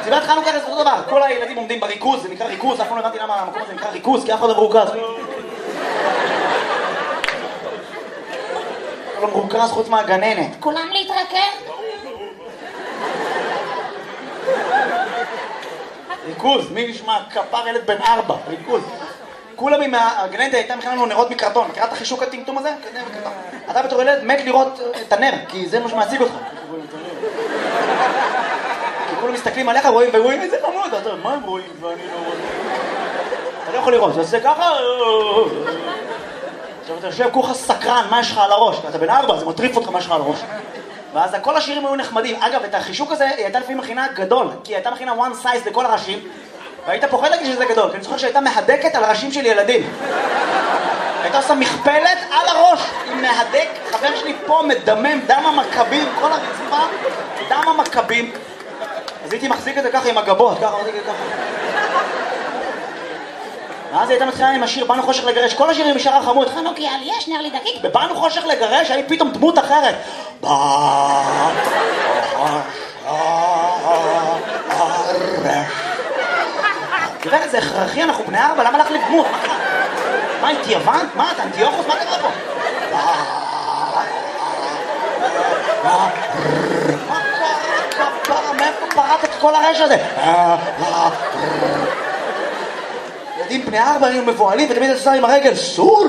מסיבת חנוכה זה אותו דבר, כל הילדים עומדים בריכוז, זה נקרא ריכוז, אף פעם לא הבנתי למה המקום הזה נקרא ריכוז, כי אף אחד לא מרוכז. לא מרוכז חוץ מהגננת. כולם להתרכז? ריכוז, מי נשמע? כפר ילד בן 4, ריכוז. כולם עם הגננת הייתה מכינה לנו נרות מקרטון, מכירה את החישוק הטמטום הזה? אתה בתור ילד מת לראות את הנר, כי זה מה שמעציג אותך. כי כולם מסתכלים עליך, רואים איזה חמוד, אתה מה הם רואים ואני לא רואה? אתה לא יכול לראות, זה עושה ככה... עכשיו אתה יושב כולך סקרן, מה יש לך על הראש? אתה בן 4, זה מטריף אותך מה יש לך על הראש. ואז כל השירים היו נחמדים. אגב, את החישוק הזה היא הייתה לפעמים מכינה גדול, כי היא הייתה מכינה one size לכל הראשים, והיית פוחד להגיד שזה גדול, כי אני זוכר שהייתה מהדקת על ראשים של ילדים. הייתה עושה מכפלת על הראש, עם מהדק, חבר שלי פה מדמם, דם המכבים, כל הרצפה, דם המכבים. אז הייתי מחזיק את זה ככה עם הגבות, ככה מחזיק את זה ככה. ואז היא הייתה מתחילה עם השיר באנו חושך לגרש, כל השירים משאר החמוד, חנוכי על יש נר לי דקיק. בבאנו חושך לגרש, היה פתאום דמות אחרת. גברת, זה הכרחי, אנחנו בני 4, למה לך לדמות? מה, אינתי יוון? מה, אתה אנטיוכוס? מה קרה פה? מה קרה כפרה? מאיפה פרט את כל הרש הזה? ילדים בני 4 היו מבועלים ותמיד עושה עם הרגל סור!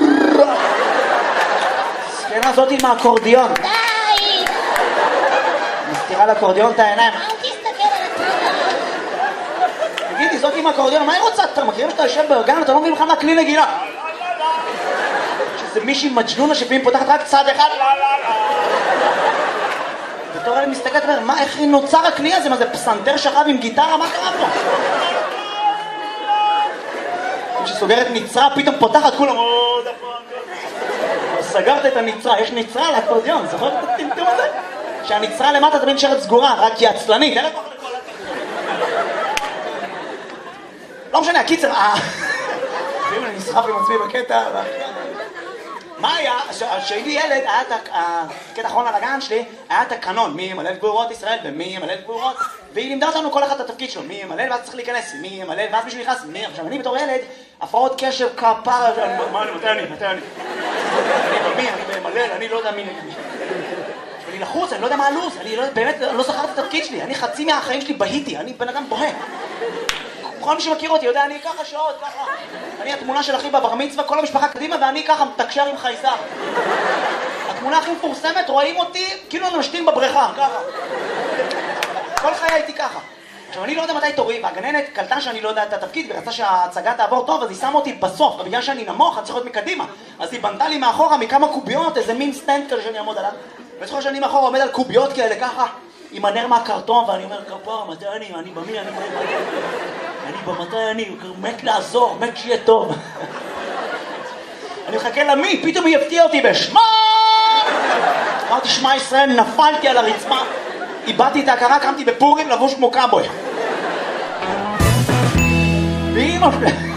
סקנה זאתי עם האקורדיון. די! מסתירה לאקורדיון את העיניים. אל תסתכל על התמונה. תגידי, זאת עם האקורדיון, מה היא רוצה? אתה מכירים שאתה יושב בארגן, אתה לא מבין בכלל מה כלי נגינה. שזה מישהי מג'נונה שפעמים פותחת רק צד אחד. בתור אלה מסתכלת ואומר, מה, איך נוצר הכלי הזה? מה זה פסנתר שכב עם גיטרה? מה קרה פה? כשסוגרת נצרה, פתאום פותחת, כולם עוד הפעם. סגרת את הנצרה, יש נצרה על האקורדיון, זוכר את הטמטום הזה? שהנצרה למטה תמיד נשארת סגורה, רק כי עצלנית. לא משנה, הקיצר, ואם אני נסחף עם עצמי בקטע, מה היה? כשהייתי ילד, היה את הקטע האחרון על הגן שלי, היה את הקנון, מי ימלל גבורות ישראל ומי ימלל גבורות, והיא לימדה אותנו כל אחד את התפקיד שלו, מי ימלל ואז צריך להיכנס, מי ימלל ואז מישהו נכנס, מי... עכשיו אני בתור ילד, הפרעות קשב כפרה, מה אני, מתי אני? אני במלל, אני לא יודע מי נגד מי. אני לחוץ, אני לא יודע מה הלו"ז, אני באמת לא זכרתי את התפקיד שלי, אני חצי מהחיים שלי בהיתי, אני בן אדם בוהה. כל מי שמכיר אותי יודע, אני ככה שעות, ככה. אני התמונה של אחי בבר מצווה, כל המשפחה קדימה, ואני ככה מתקשר עם חייזר. התמונה הכי מפורסמת, רואים אותי כאילו אני משתין בבריכה, ככה. כל חיי הייתי ככה. עכשיו, אני לא יודע מתי תורי, והגננת קלטה שאני לא יודע את התפקיד, ורצה שההצגה תעבור טוב, אז היא שמה אותי בסוף, ובגלל שאני נמוך, אני צריך להיות מקדימה. אז היא בנתה לי מאחורה מכמה קוביות, איזה מין סטנד כזה שאני אעמוד עליו. וזוכר שאני מאחורה עומד על קוביות כאלה, ככה, עם הנר מהקרטון, ואני אומר, כפרה, מתי אני במי, אני במתי אני, מת לעזור, מת שיהיה טוב. אני מחכה למי, פתאום היא הפתיעה אותי בשמה! אמרתי, שמע ישראל, נפלתי על הרצפה, איבדתי את ההכרה, קמתי בפורים לבוש כמו קאבוי. ואמא שלי...